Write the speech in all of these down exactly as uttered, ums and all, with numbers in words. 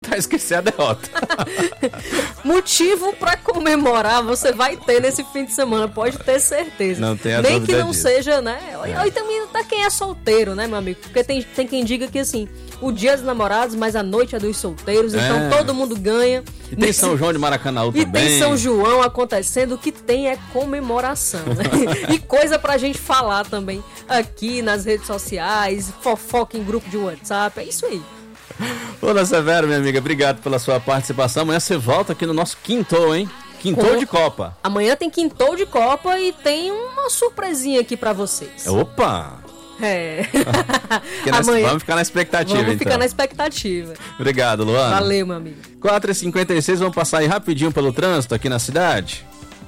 tentar esquecer a derrota. Motivo pra comemorar você vai ter nesse fim de semana, pode ter certeza. Não tem a Nem dúvida que não disso. seja, né? É. E também tá quem é solteiro, né, meu amigo? Porque tem, tem quem diga que assim, o dia dos namorados, mas a noite é dos solteiros, É. então todo mundo ganha. E tem São João de Maracanãú E também. tem São João acontecendo, o que tem é comemoração, né? E coisa pra gente falar também aqui nas redes sociais, fofoca em grupo de WhatsApp, é isso aí. Dona Severo, minha amiga, obrigado pela sua participação. Amanhã você volta aqui no nosso quintou, hein? Quintou Com- de Copa. Amanhã tem quintou de Copa e tem uma surpresinha aqui pra vocês. Opa! É. Porque nós Amanhã vamos ficar na expectativa, vamos então. ficar na expectativa. Obrigado, Luana. Valeu, meu amigo. quatro e cinquenta e seis, vamos passar aí rapidinho pelo trânsito aqui na cidade.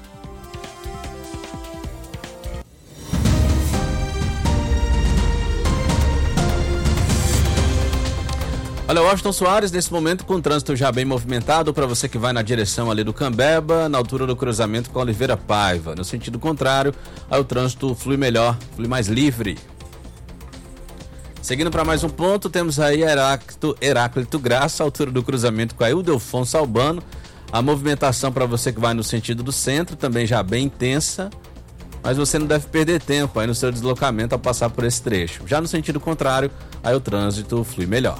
Olha, o Washington Soares, nesse momento, com o trânsito já bem movimentado, para você que vai na direção ali do Cambeba, na altura do cruzamento com Oliveira Paiva. No sentido contrário, aí o trânsito flui melhor, flui mais livre. Seguindo para mais um ponto, temos aí Heráclito, Heráclito Graça, altura do cruzamento com a Ildefonso Albano. A movimentação para você que vai no sentido do centro também já bem intensa, mas você não deve perder tempo aí no seu deslocamento ao passar por esse trecho. Já no sentido contrário, aí o trânsito flui melhor.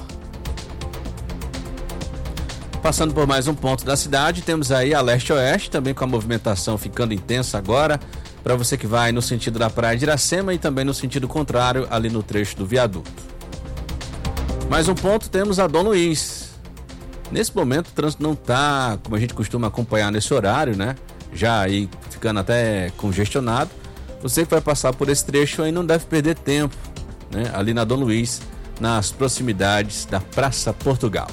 Passando por mais um ponto da cidade, temos aí a leste-oeste, também com a movimentação ficando intensa agora, para você que vai no sentido da Praia de Iracema e também no sentido contrário, ali no trecho do viaduto. Mais um ponto, temos a Dom Luiz. Nesse momento, o trânsito não está, como a gente costuma acompanhar nesse horário, né? Já aí ficando até congestionado. Você que vai passar por esse trecho aí não deve perder tempo, né? Ali na Dom Luiz, nas proximidades da Praça Portugal.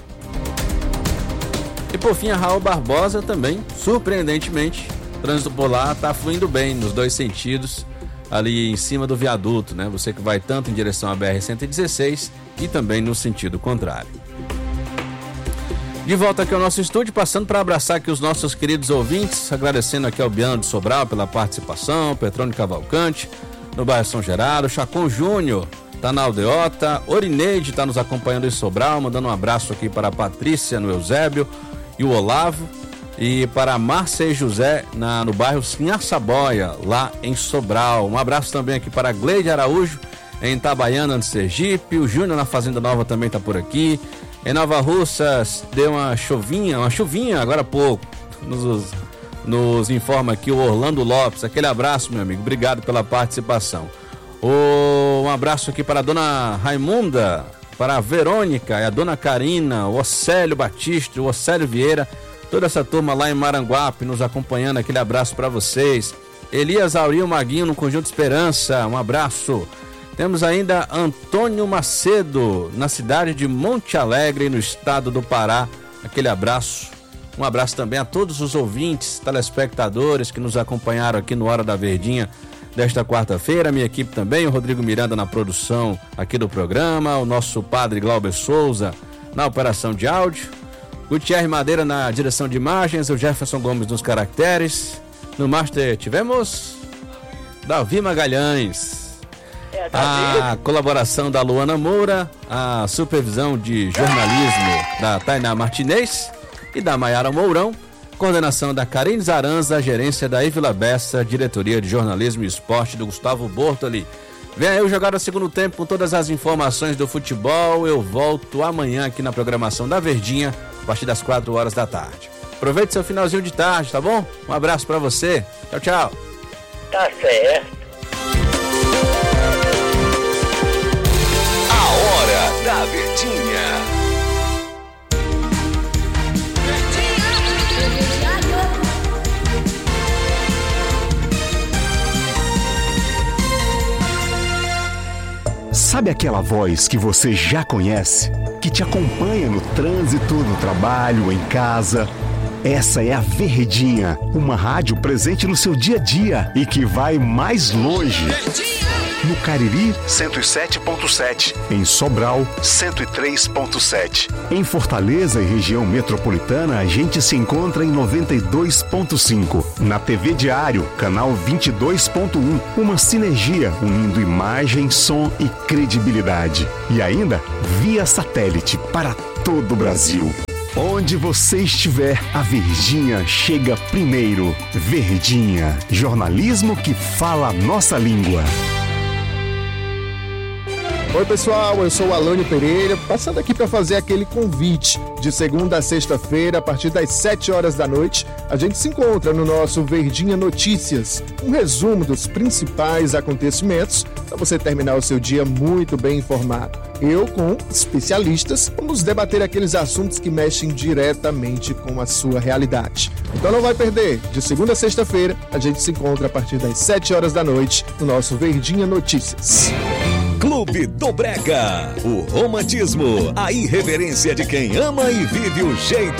E por fim, a Raul Barbosa também, surpreendentemente, o trânsito por lá está fluindo bem nos dois sentidos, ali em cima do viaduto, né? Você que vai tanto em direção à B R cento e dezesseis e também no sentido contrário. De volta aqui ao nosso estúdio, passando para abraçar aqui os nossos queridos ouvintes, agradecendo aqui ao Biano de Sobral pela participação, Petrônio Cavalcante, no bairro São Gerardo, Chacon Júnior, tá na Aldeota, Orineide tá nos acompanhando em Sobral, mandando um abraço aqui para a Patrícia no Eusébio e o Olavo, e para a Márcia e José na, no bairro Sinhaçaboia, lá em Sobral. Um abraço também aqui para a Gleide Araújo, em Itabaiana, no Sergipe. O Júnior na Fazenda Nova também tá por aqui. Em Nova Russas deu uma chuvinha, uma chuvinha agora há pouco. Nos, nos informa aqui o Orlando Lopes. Aquele abraço, meu amigo. Obrigado pela participação. O, um abraço aqui para a dona Raimunda, para a Verônica e a dona Karina, o Océlio Batista, o Océlio Vieira, toda essa turma lá em Maranguape nos acompanhando. Aquele abraço para vocês. Elias Aurinho Maguinho no Conjunto Esperança, um abraço. Temos ainda Antônio Macedo, na cidade de Monte Alegre, no estado do Pará. Aquele abraço. Um abraço também a todos os ouvintes, telespectadores que nos acompanharam aqui no Hora da Verdinha desta quarta-feira. Minha equipe também, o Rodrigo Miranda na produção aqui do programa, o nosso padre Glauber Souza na operação de áudio, Gutierre Madeira na direção de imagens, o Jefferson Gomes nos caracteres. No Master tivemos Davi Magalhães. A colaboração da Luana Moura, a supervisão de jornalismo da Tainá Martinez e da Maiara Mourão, coordenação da Karine Zaranza, gerência da Ivila Bessa, diretoria de jornalismo e esporte do Gustavo Bortoli. Vem aí o Jogada Segundo Tempo com todas as informações do futebol. Eu volto amanhã aqui na programação da Verdinha, a partir das quatro horas da tarde. Aproveite seu finalzinho de tarde, tá bom? Um abraço pra você. Tchau, tchau. Tá certo. Hora da Verdinha. Sabe aquela voz que você já conhece? Que te acompanha no trânsito, no trabalho, em casa? Essa é a Verdinha, uma rádio presente no seu dia a dia e que vai mais longe. No Cariri, cento e sete ponto sete. Em Sobral, cento e três ponto sete. Em Fortaleza e região metropolitana, a gente se encontra em noventa e dois ponto cinco. Na T V Diário, canal vinte e dois ponto um. Uma sinergia unindo imagem, som e credibilidade. E ainda, via satélite para todo o Brasil. Onde você estiver, a Verdinha chega primeiro. Verdinha, jornalismo que fala a nossa língua. Oi pessoal, eu sou o Alânio Pereira, passando aqui para fazer aquele convite. De segunda a sexta-feira, a partir das sete horas da noite, a gente se encontra no nosso Verdinha Notícias, um resumo dos principais acontecimentos para você terminar o seu dia muito bem informado. Eu, com especialistas, vamos debater aqueles assuntos que mexem diretamente com a sua realidade. Então não vai perder, de segunda a sexta-feira, a gente se encontra a partir das sete horas da noite no nosso Verdinha Notícias. Clube do Brega, o romantismo, a irreverência de quem ama e vive o jeito